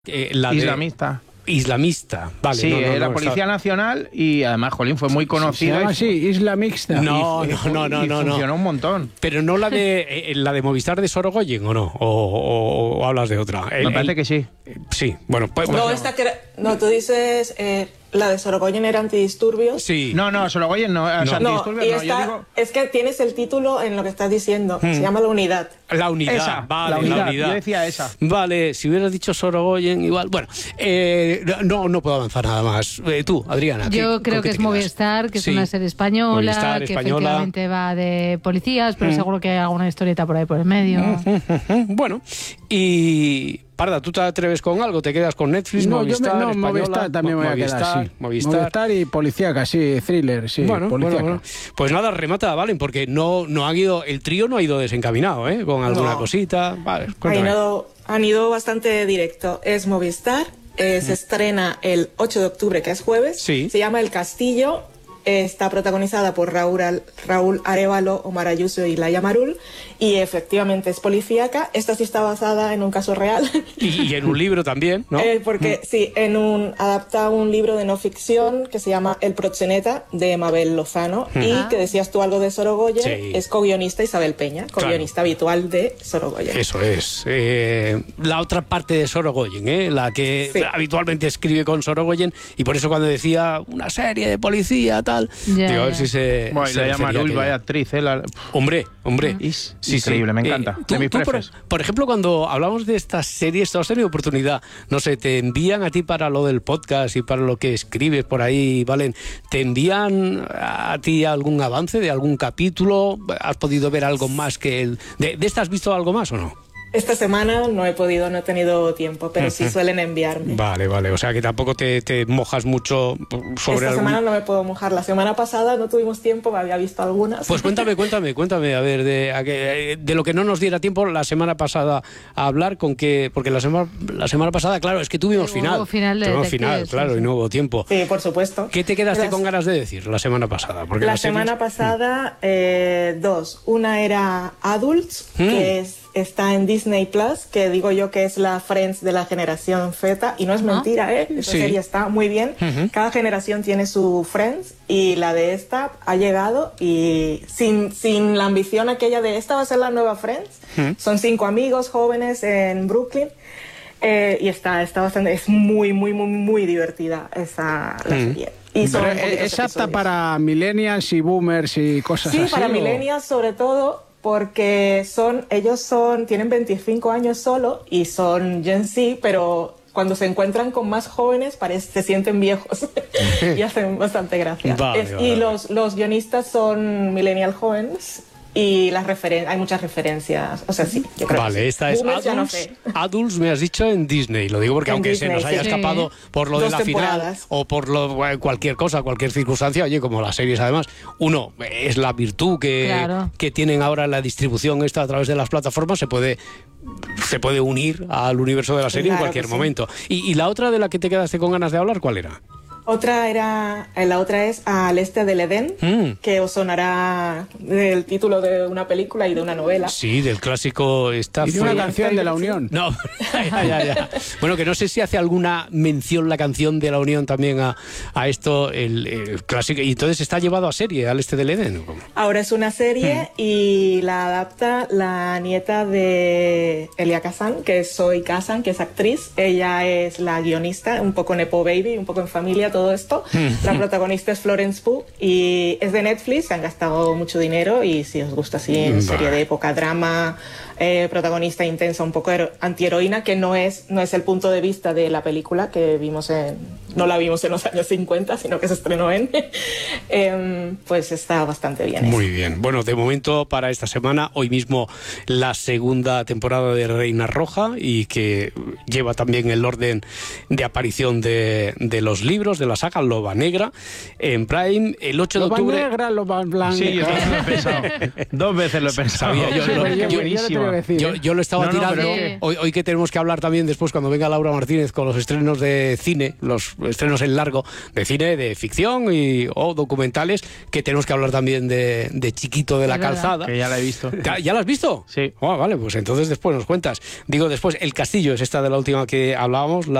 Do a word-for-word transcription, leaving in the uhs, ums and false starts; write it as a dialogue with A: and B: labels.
A: Eh, la
B: Islamista.
A: De... Islamista, vale.
B: Sí,
A: no, no,
B: la
A: no,
B: Policía
A: está...
B: Nacional y además, jolín, fue muy conocida.
C: Se llama
B: y...
C: así, Islamista.
A: No,
B: y,
A: no, no, no,
B: y
A: no.
B: funcionó
A: no.
B: un montón.
A: Pero no la de eh, la de Movistar de Sorogoyen, ¿o no? O, o, o hablas de otra.
B: Me
A: el,
B: parece
A: el...
B: que sí.
A: Sí, bueno, pues...
D: No,
A: pues,
D: esta que era... no, tú dices... Eh... La de Sorogoyen era antidisturbios.
A: Sí.
B: No, no, Sorogoyen no. O sea,
D: No,
B: antidisturbios
D: y
B: no,
D: esta,
B: yo digo...
D: es que tienes el título en lo que estás diciendo.
A: Hmm.
D: Se llama La Unidad.
A: La unidad,
B: Esa,
A: vale,
B: la unidad.
A: la unidad.
B: Yo decía esa.
A: Vale, si hubieras dicho Sorogoyen, igual. Bueno, eh, no, no puedo avanzar nada más. Eh, tú, Adriana.
E: Yo
A: ¿qué,
E: creo que
A: te
E: es
A: quedas?
E: Movistar, que es
A: Sí.
E: una serie española,
A: Movistar,
E: que
A: española.
E: efectivamente va de policías, pero
A: Mm.
E: seguro que hay alguna historieta por ahí por el medio.
A: Mm. Bueno, y... Parda, ¿tú te atreves con algo? ¿Te quedas con Netflix,
C: No,
A: Movistar,
C: yo me, no,
A: española?
C: Movistar también me voy a
A: Movistar,
C: quedar, sí.
A: Movistar.
C: Movistar y policíaca, sí, thriller, sí,
A: Bueno, bueno,
C: policíaca.
A: bueno. Pues nada, remata, Valen, porque no, no han ido, el trío no ha ido desencaminado, ¿eh? Con alguna
D: No.
A: cosita. Vale,
D: Han
A: cuéntame.
D: ido, han ido bastante directo. Es Movistar. Eh, se estrena el ocho de octubre, que es jueves.
A: Sí.
D: Se llama El Castillo. Eh, está protagonizada por Raúl, Al- Raúl Arévalo, Omar Ayuso y Laia Marul. Y efectivamente es policíaca. Esta sí está basada en un caso real.
A: Y, y en un libro también, ¿no?
D: Eh, porque sí, en un adapta un libro de no ficción que se llama El proxeneta de Mabel Lozano y
E: Ah.
D: que decías tú algo de Sorogoyen,
A: Sí.
D: es co-guionista Isabel Peña, co-guionista habitual de Sorogoyen.
A: Eso es. Eh, la otra parte de Sorogoyen, ¿eh? La que
D: Sí.
A: habitualmente escribe con Sorogoyen, y por eso cuando decía una serie de policía, tal,
E: Ya,
A: digo, a ver
E: ya.
A: si se.
B: Bueno, y
A: se
B: Laia
A: refería a
B: Marul,
A: aquello.
B: vaya actriz, ¿eh? La...
A: Hombre, hombre.
B: Es
A: Sí, sí.
B: increíble, me
A: Eh,
B: encanta.
A: tú-
B: de mis
A: tú, por,
B: prefes.
A: por ejemplo, cuando hablamos de estas series, ¿tú has tenido oportunidad? No sé, te envían a ti para lo del podcast y para lo que escribes por ahí, Valen. ¿Te envían a ti algún avance de algún capítulo? ¿Has podido ver algo más que el... ¿De, de esta has visto algo más o no?
D: Esta semana no he podido, no he tenido tiempo, pero sí suelen enviarme.
A: Vale, vale. O sea que tampoco te, te mojas mucho sobre
D: Esta
A: algún...
D: semana no me puedo mojar. La semana pasada no tuvimos tiempo, me había visto algunas.
A: Pues cuéntame, cuéntame, cuéntame, a ver, de, a que- de lo que no nos diera tiempo la semana pasada a hablar, con que, porque la semana, la semana pasada, claro, es que tuvimos
E: Hubo
A: final.
E: final de
A: tuvimos
E: detectives,
A: final,
E: sí,
A: claro,
E: sí.
A: y no hubo tiempo.
D: Sí, por supuesto.
A: ¿Qué te quedaste
D: Las-
A: con ganas de decir la semana pasada? Porque
D: La
A: las series-
D: semana pasada, eh, dos. Una era Adults,
A: Mm.
D: que es, está en Disney Plus, que digo yo que es la Friends de la generación Z, y no es mentira, ¿eh? Esa
A: Sí.
D: serie está muy bien.
A: Ujú.
D: Cada generación tiene su Friends, y la de esta ha llegado, y sin, sin la ambición aquella de esta va a ser la nueva Friends.
A: Mm.
D: Son cinco amigos jóvenes en Brooklyn. Eh, y está, está bastante, es muy, muy, muy, muy divertida esa la
A: Mm.
D: serie. Y son
C: Pero
D: poquitos
C: es apta
D: episodios.
C: para millennials y boomers y cosas
D: Sí,
C: así.
D: para
C: ¿o?
D: millennials sobre todo, porque son, ellos son, tienen veinticinco años solo y son Gen Z, pero cuando se encuentran con más jóvenes parece, se sienten viejos y hacen bastante gracia.
A: Vale,
D: Es-
A: vale,
D: y
A: vale.
D: los, los guionistas son millennial jóvenes y las referen hay muchas referencias, o sea, sí, yo creo
A: Vale,
D: que sí.
A: esta es
D: Boomers ya no
A: Adults,
D: sé.
A: Adults, me has dicho, en Disney. Lo digo porque
D: En
A: aunque
D: Disney,
A: se nos haya
D: sí.
A: escapado por lo de
D: Dos
A: la final
D: temporadas.
A: o por lo, bueno, cualquier cosa, cualquier circunstancia, oye, como las series además, uno, es la virtud que,
E: Claro.
A: que tienen ahora la distribución esta a través de las plataformas, se puede se puede unir al universo de la serie en
D: Claro
A: cualquier
D: que sí.
A: momento. Y, y la otra de la que te quedaste con ganas de hablar, ¿cuál era?
D: Otra era, eh, la otra es Al Este del Edén,
A: Mm.
D: que os sonará del título de una película y de una novela.
A: Sí, del clásico esta
C: Y de una
A: fue-
C: canción de la Unión.
A: No, ya, ya, ya. Bueno, que no sé si hace alguna mención la canción de la Unión también a, a esto, el, el clásico. Y entonces está llevado a serie, Al Este del Edén, ¿o cómo?
D: Ahora es una serie y la adapta la nieta de Elia Kazan, que es Zoe Kazan, que es actriz. Ella es la guionista, un poco nepo baby, un poco en familia, todo esto. La protagonista es Florence Pugh y es de Netflix, han gastado mucho dinero y si os gusta así en
A: Vale.
D: serie de época, drama, eh, protagonista intensa, un poco hero- antiheroína, que no es, no es el punto de vista de la película que vimos en, no la vimos en los años cincuenta, sino que se estrenó en, em, pues está bastante bien.
A: Muy bien. Bueno, de momento para esta semana, hoy mismo la segunda temporada de Reina Roja y que lleva también el orden de aparición de, de los libros de la saga Loba Negra en Prime el ocho de
C: Loba
A: octubre.
C: negra, loba blanca.
B: Sí, yo también lo he pensado. Dos veces lo he pensado.
A: Sabía yo,
C: Sí,
A: lo-
C: yo-
A: yo-
C: yo- yo le tengo que decir.
A: Yo,
C: ¿eh?
A: yo lo estaba
B: No, no,
A: tirando.
B: pero
E: que-
A: Hoy, hoy que tenemos que hablar también después cuando venga Laura Martínez con los estrenos de cine, los estrenos en largo de cine, de ficción y o documentales, que tenemos que hablar también de, de Chiquito de la
E: Es verdad.
A: Calzada.
B: Que ya la he visto.
A: ¿Ya, ya la has visto?
B: Sí.
A: Ah, vale, pues entonces después nos cuentas. Digo después, El Castillo es esta de la última que hablábamos,